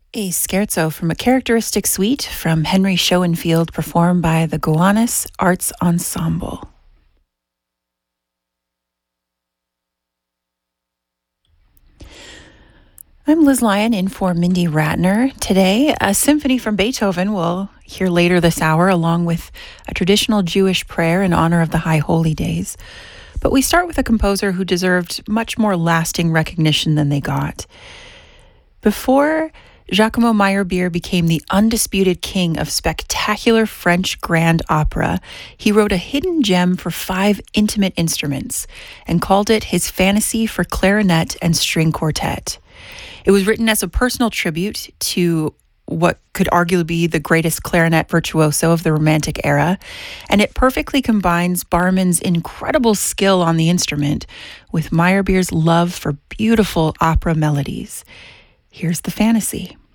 A scherzo from a characteristic suite from Henry Schoenfield, performed by the Gowanus Arts Ensemble. I'm Liz Lyon in for Mindy Ratner. Today, a symphony from Beethoven we'll hear later this hour, along with a traditional Jewish prayer in honor of the High Holy Days. But we start with a composer who deserved much more lasting recognition than they got. Before Giacomo Meyerbeer became the undisputed king of spectacular French grand opera, he wrote a hidden gem for 5 intimate instruments and called it his Fantasy for Clarinet and String Quartet. It was written as a personal tribute to what could arguably be the greatest clarinet virtuoso of the Romantic era, and it perfectly combines Barman's incredible skill on the instrument with Meyerbeer's love for beautiful opera melodies. Here's the Fantasy.